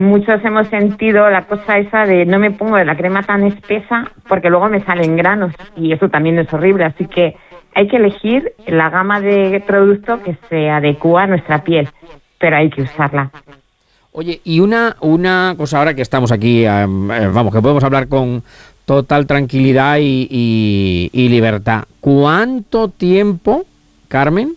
muchos hemos sentido la cosa esa de no me pongo la crema tan espesa porque luego me salen granos y eso también es horrible, así que hay que elegir la gama de producto que se adecua a nuestra piel, pero hay que usarla. Oye, y una cosa ahora que estamos aquí, vamos, que podemos hablar con total tranquilidad y libertad. ¿Cuánto tiempo, Carmen,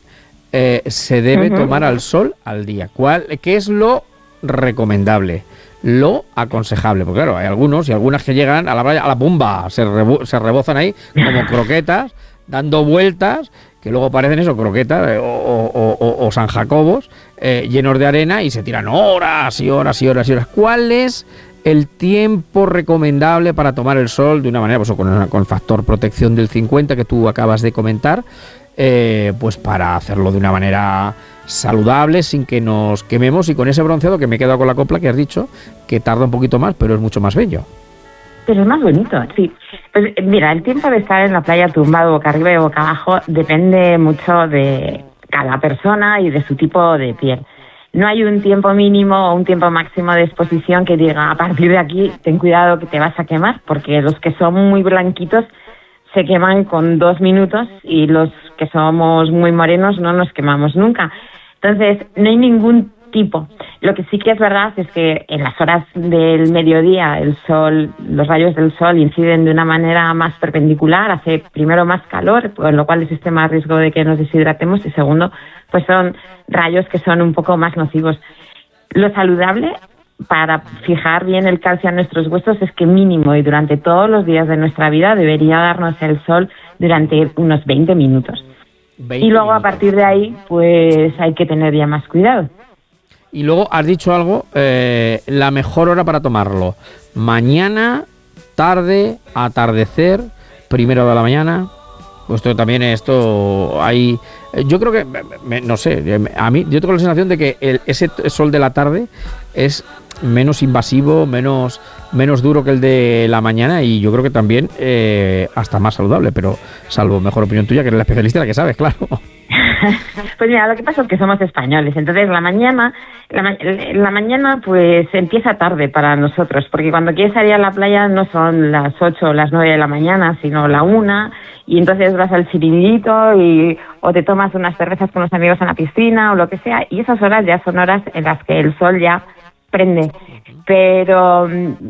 se debe tomar al sol al día? ¿Qué es lo recomendable, lo aconsejable? Porque claro, hay algunos y algunas que llegan a la playa, a la bomba, se rebozan ahí como croquetas, dando vueltas, que luego parecen eso, croquetas o San Jacobos, llenos de arena y se tiran horas y horas y horas y horas. ¿Cuál es el tiempo recomendable para tomar el sol de una manera, pues con factor protección del 50 que tú acabas de comentar, pues para hacerlo de una manera saludable, sin que nos quememos y con ese bronceado que me he quedado con la copla que has dicho, que tarda un poquito más, pero es mucho más bello? Pero es más bonito, sí. Pues mira, el tiempo de estar en la playa tumbado boca arriba y boca abajo depende mucho de cada persona y de su tipo de piel. No hay un tiempo mínimo o un tiempo máximo de exposición que diga a partir de aquí ten cuidado que te vas a quemar, porque los que son muy blanquitos se queman con 2 minutos y los que somos muy morenos no nos quemamos nunca. Entonces, no hay ningún tipo. Lo que sí que es verdad es que en las horas del mediodía los rayos del sol inciden de una manera más perpendicular, hace primero más calor, con lo cual existe más riesgo de que nos deshidratemos y segundo, pues son rayos que son un poco más nocivos. Lo saludable para fijar bien el calcio en nuestros huesos es que mínimo y durante todos los días de nuestra vida debería darnos el sol durante unos 20 minutos. Y luego a partir de ahí pues hay que tener ya más cuidado. Y luego has dicho algo, la mejor hora para tomarlo, mañana, tarde, atardecer, primera de la mañana. Pues esto hay, yo creo que, no sé, a mí yo tengo la sensación de que ese sol de la tarde es menos invasivo, menos duro que el de la mañana y yo creo que también hasta más saludable, pero salvo mejor opinión tuya, que eres la especialista, la que sabes, claro. Pues mira, lo que pasa es que somos españoles, entonces la mañana pues empieza tarde para nosotros, porque cuando quieres salir a la playa no son las 8 o las 9 de la mañana, sino la 1, y entonces vas al chiringuito o te tomas unas cervezas con los amigos en la piscina o lo que sea, y esas horas ya son horas en las que el sol ya prende, pero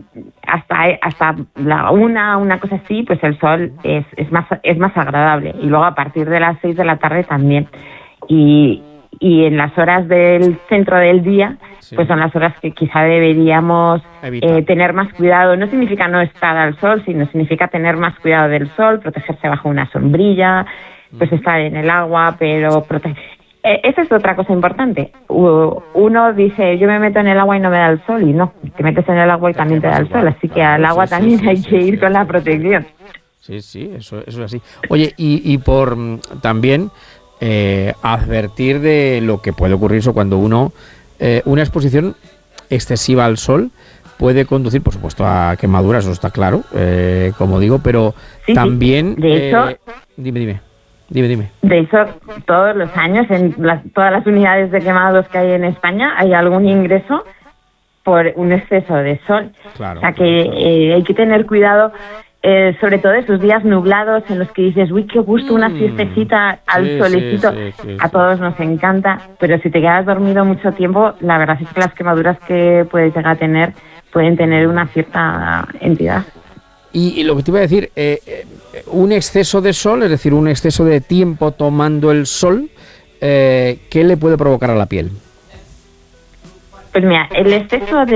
hasta la 1, una cosa así, pues el sol es más agradable, y luego a partir de las 6 de la tarde también, y en las horas del centro del día, sí, pues son las horas que quizá deberíamos tener más cuidado. No significa no estar al sol, sino significa tener más cuidado del sol, protegerse bajo una sombrilla, pues estar en el agua, pero esa es otra cosa importante. Uno dice, yo me meto en el agua y no me da el sol, y no, te metes en el agua y también te da el sol, así que al agua también hay que ir con la protección. Sí, eso es así. Oye, y por también advertir de lo que puede ocurrir eso cuando una exposición excesiva al sol puede conducir, por supuesto, a quemaduras, eso está claro, como digo, pero sí, también... De hecho... Dime. De hecho, todos los años, en todas las unidades de quemados que hay en España, hay algún ingreso por un exceso de sol. Claro, o sea que hay que tener cuidado, sobre todo esos días nublados en los que dices, uy, qué gusto, una siestecita al solecito. A todos nos encanta, pero si te quedas dormido mucho tiempo, la verdad es que las quemaduras que puedes llegar a tener pueden tener una cierta entidad. Y lo que te iba a decir, un exceso de sol, es decir, un exceso de tiempo tomando el sol, ¿qué le puede provocar a la piel? Pues mira, el exceso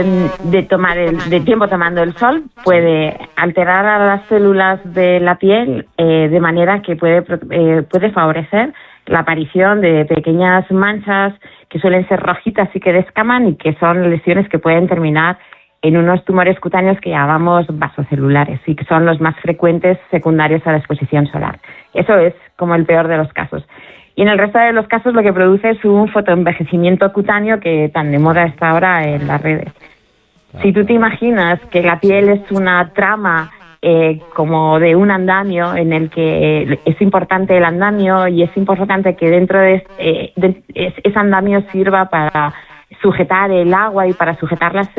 de tiempo tomando el sol puede alterar a las células de la piel de manera que puede favorecer la aparición de pequeñas manchas que suelen ser rojitas y que descaman y que son lesiones que pueden terminar en unos tumores cutáneos que llamamos vasocelulares y que son los más frecuentes secundarios a la exposición solar. Eso es como el peor de los casos. Y en el resto de los casos lo que produce es un fotoenvejecimiento cutáneo que tan de moda está ahora en las redes. Si tú te imaginas que la piel es una trama como de un andamio en el que es importante el andamio y es importante que dentro de ese andamio sirva para sujetar el agua y para sujetar las